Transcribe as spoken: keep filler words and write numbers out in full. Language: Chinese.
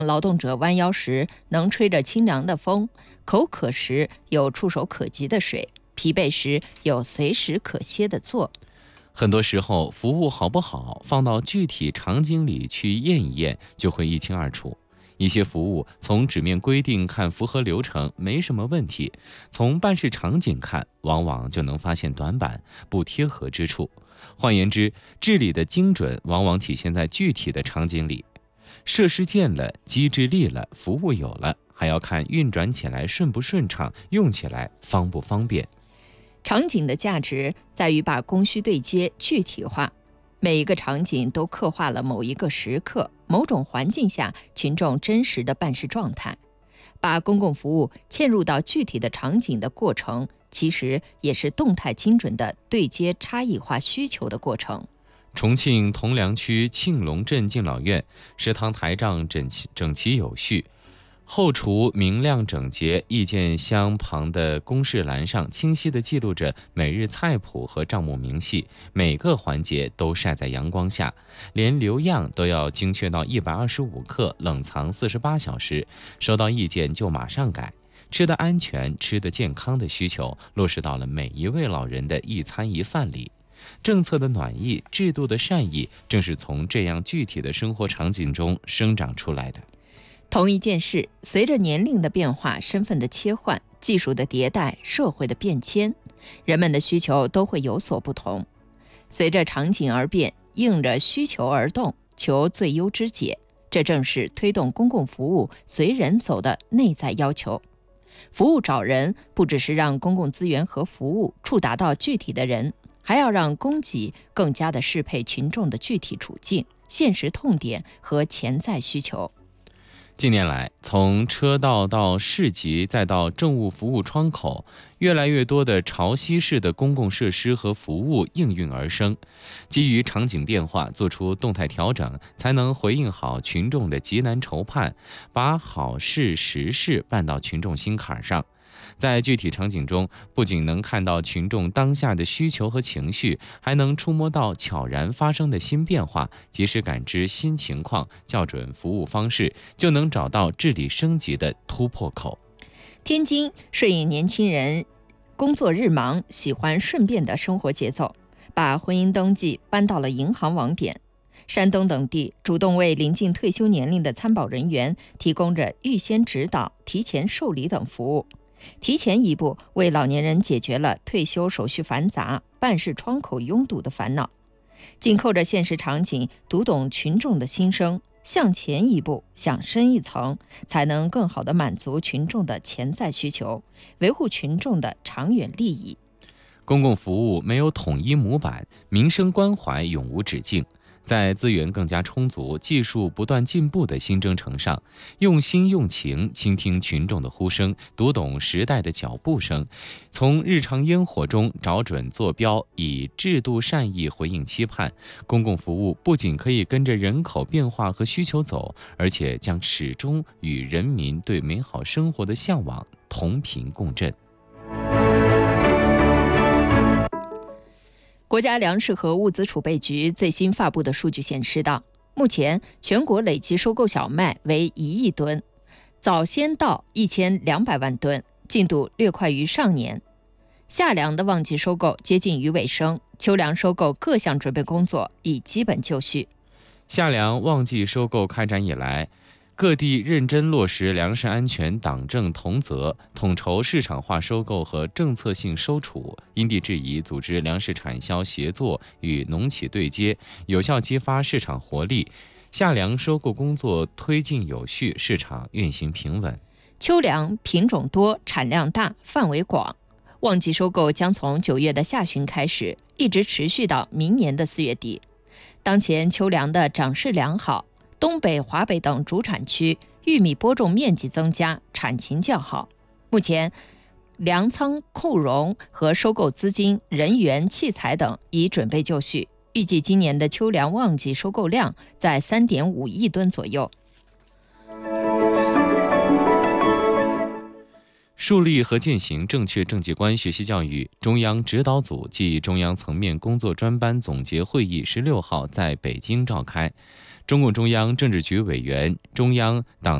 劳动者弯腰时能吹着清凉的风，口渴时有触手可及的水，疲惫时有随时可歇的坐。 很多时候，服务好不好，放到具体场景里去验一验，就会一清二楚。一些服务从纸面规定看符合流程，没什么问题；从办事场景看，往往就能发现短板、不贴合之处。换言之，治理的精准往往体现在具体的场景里。设施建了，机制立了，服务有了，还要看运转起来顺不顺畅，用起来方不方便。 场景的价值在于把供需对接具体化，每一个场景都刻画了某一个时刻、某种环境下群众真实的办事状态。把公共服务嵌入到具体的场景的过程，其实也是动态精准的对接差异化需求的过程。 重庆铜梁区庆隆镇敬老院食堂台账整齐整齐有序，后厨明亮整洁，意见箱旁的公示栏上清晰地记录着每日菜谱和账目明细，每个环节都晒在阳光下，连留样都要精确到一百二十五克，冷藏四十八小时，收到意见就马上改。吃得安全、吃得健康的需求落实到了每一位老人的一餐一饭里。政策的暖意、制度的善意，正是从这样具体的生活场景中生长出来的。 同一件事，随着年龄的变化、身份的切换、技术的迭代、社会的变迁，人们的需求都会有所不同。随着场景而变，应着需求而动，求最优之解，这正是推动公共服务随人走的内在要求。服务找人，不只是让公共资源和服务触达到具体的人，还要让供给更加的适配群众的具体处境、现实痛点和潜在需求。 近年来，从车道到市集再到政务服务窗口，越来越多的潮汐式的公共设施和服务应运而生。基于场景变化，做出动态调整，才能回应好群众的急难愁盼，把好事实事办到群众心坎上。在具体场景中，不仅能看到群众当下的需求和情绪，还能触摸到悄然发生的新变化，及时感知新情况，校准服务方式，就能找到治理升级的突破口。 天津顺应年轻人工作日忙、喜欢顺便的生活节奏，把婚姻登记搬到了银行网点。山东等地主动为临近退休年龄的参保人员提供着预先指导、提前受理等服务。提前一步为老年人解决了退休手续繁杂、办事窗口拥堵的烦恼。紧扣着现实场景，读懂群众的心声，向前一步，想深一层，才能更好地满足群众的潜在需求，维护群众的长远利益。 公共服务没有统一模板，民生关怀永无止境。在资源更加充足、技术不断进步的新征程上，用心用情倾听群众的呼声，读懂时代的脚步声，从日常烟火中找准坐标，以制度善意回应期盼。公共服务不仅可以跟着人口变化和需求走，而且将始终与人民对美好生活的向往同频共振。 国家粮食和物资储备局最新发布的数据显示到，目前全国累计收购小麦为一亿吨，早先到一千两百万吨，进度略快于上年。夏粮的旺季收购接近于尾声，秋粮收购各项准备工作已基本就绪。 夏粮旺季收购开展以来，各地认真落实粮食安全党政同责，统筹市场化收购和政策性收储，因地制宜组织粮食产销协作与农企对接，有效激发市场活力。夏粮收购工作推进有序，市场运行平稳。 秋粮品种多、产量大、范围广，旺季收购将从九月的下旬开始，一直持续到明年的四月底。当前秋粮的长势良好，东北、华北等主产区玉米播种面积增加，产情较好。目前，粮仓库容和收购资金、人员、器材等已准备就绪，预计今年的秋粮旺季收购量在 三点五亿吨左右。 树立和践行正确政绩观学习教育中央指导组暨中央层面工作专班总结会议十六号在北京召开。中共中央政治局委员、中央党